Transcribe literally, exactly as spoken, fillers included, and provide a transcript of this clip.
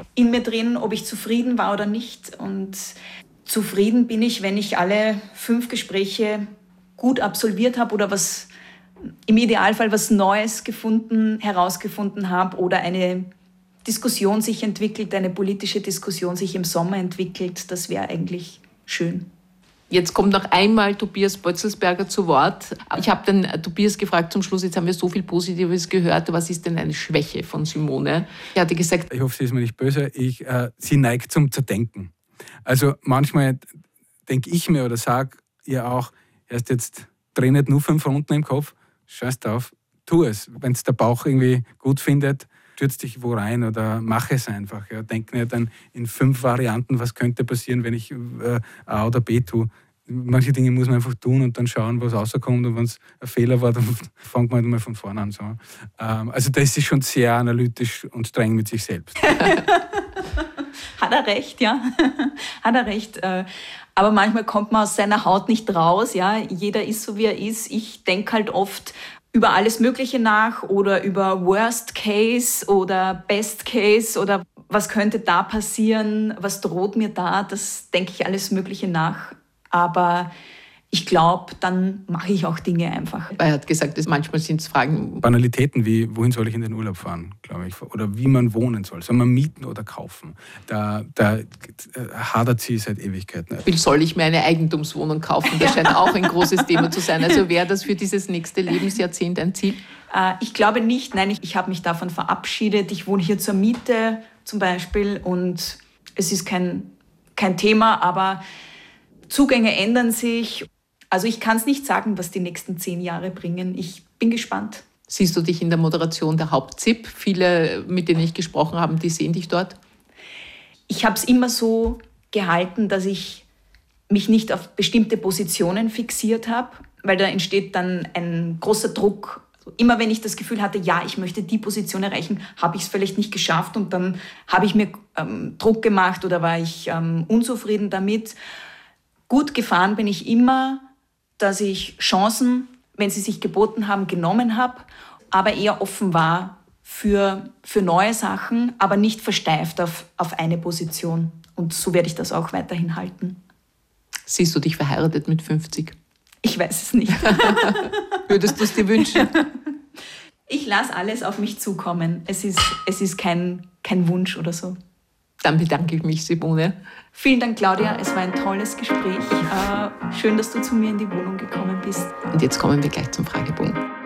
in mir drin, ob ich zufrieden war oder nicht. Und zufrieden bin ich, wenn ich alle fünf Gespräche gut absolviert habe oder was im Idealfall was Neues gefunden, herausgefunden habe oder eine Diskussion sich entwickelt, eine politische Diskussion sich im Sommer entwickelt. Das wäre eigentlich schön. Jetzt kommt noch einmal Tobias Bötzelsberger zu Wort. Ich habe den Tobias gefragt zum Schluss, jetzt haben wir so viel Positives gehört, was ist denn eine Schwäche von Simone? Er hatte gesagt, ich hoffe, sie ist mir nicht böse, ich, äh, sie neigt zum Zerdenken. Also manchmal denke ich mir oder sage ihr auch, erst jetzt dreh nicht nur fünf Runden im Kopf, scheiß drauf, tu es. Wenn es der Bauch irgendwie gut findet, stürz dich wo rein oder mach es einfach. Ja. Denk nicht dann in fünf Varianten, was könnte passieren, wenn ich äh, A oder B tue. Manche Dinge muss man einfach tun und dann schauen, was rauskommt. Und wenn es ein Fehler war, dann fängt man halt mal von vorne an. So. Ähm, also da ist sie schon sehr analytisch und streng mit sich selbst. Hat er recht, ja. Hat er recht. Aber manchmal kommt man aus seiner Haut nicht raus. Ja. Jeder ist so, wie er ist. Ich denke halt oft über alles Mögliche nach oder über Worst Case oder Best Case oder was könnte da passieren, was droht mir da. Das denke ich alles Mögliche nach. Aber ich glaube, dann mache ich auch Dinge einfach. Er hat gesagt, dass manchmal sind es Fragen. Banalitäten wie, wohin soll ich in den Urlaub fahren, glaube ich. Oder wie man wohnen soll. Soll man mieten oder kaufen? Da, da hadert sie seit Ewigkeiten. Wie soll ich mir eine Eigentumswohnung kaufen? Das scheint auch ein großes Thema zu sein. Also wäre das für dieses nächste Lebensjahrzehnt ein Ziel? Ich glaube nicht. Nein, ich, ich habe mich davon verabschiedet. Ich wohne hier zur Miete zum Beispiel und es ist kein, kein Thema, aber Zugänge ändern sich. Also ich kann es nicht sagen, was die nächsten zehn Jahre bringen. Ich bin gespannt. Siehst du dich in der Moderation der Haupt-Z I P? Viele, mit denen ich gesprochen habe, die sehen dich dort. Ich habe es immer so gehalten, dass ich mich nicht auf bestimmte Positionen fixiert habe, weil da entsteht dann ein großer Druck. Immer wenn ich das Gefühl hatte, ja, ich möchte die Position erreichen, habe ich es vielleicht nicht geschafft und dann habe ich mir ähm, Druck gemacht oder war ich ähm, unzufrieden damit. Gut gefahren bin ich immer, dass ich Chancen, wenn sie sich geboten haben, genommen habe, aber eher offen war für, für neue Sachen, aber nicht versteift auf, auf eine Position. Und so werde ich das auch weiterhin halten. Siehst du dich verheiratet mit fünfzig? Ich weiß es nicht. Würdest du es dir wünschen? Ich lasse alles auf mich zukommen. Es ist, es ist kein, kein Wunsch oder so. Dann bedanke ich mich, Simone. Vielen Dank, Claudia. Es war ein tolles Gespräch. Schön, dass du zu mir in die Wohnung gekommen bist. Und jetzt kommen wir gleich zum Fragebogen.